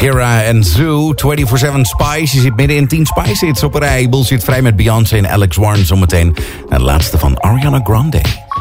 Shakira en Zoo, 24/7 Spice. Je zit midden in 10 Spice hits op een rij. Bullshit vrij met Beyoncé en Alex Warren zometeen. En de laatste van Ariana Grande.